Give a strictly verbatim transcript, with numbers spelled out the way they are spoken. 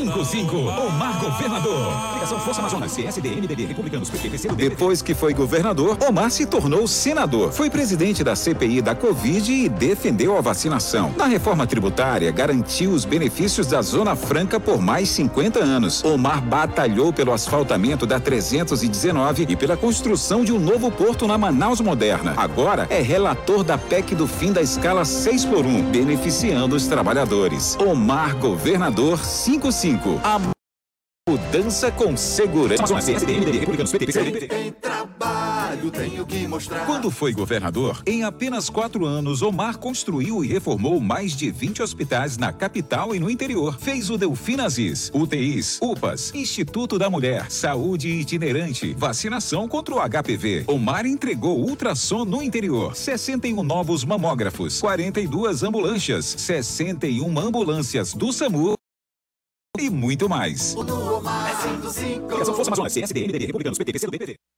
cinco cinco. Omar Governador. Ligação Força Amazonas, P S D, M D B, Republicanos, P T, P C do B. Depois que foi governador, Omar se tornou senador. Foi presidente da C P I da Covid e defendeu a vacinação. Na reforma tributária, garantiu os benefícios da Zona Franca por mais cinquenta anos. Omar batalhou pelo asfaltamento da trezentos e dezenove e pela construção de um novo porto na Manaus Moderna. Agora é relator da P E C do fim da escala seis por um, beneficiando os trabalhadores. Omar Governador cinquenta e cinco. A mudança com segurança. Tem trabalho, tenho que mostrar. Quando foi governador, em apenas quatro anos, Omar construiu e reformou mais de vinte hospitais na capital e no interior. Fez o Delfim Aziz, U T Is, U P As, Instituto da Mulher, Saúde Itinerante, vacinação contra o H P V. Omar entregou ultrassom no interior, sessenta e um novos mamógrafos, quarenta e duas ambulâncias, sessenta e uma ambulâncias do SAMU e muito mais. O do Omar é cinquenta e cinco. Ligação Força Amazonas, C S D, M D B, Republicanos, P T, P C do B, P T.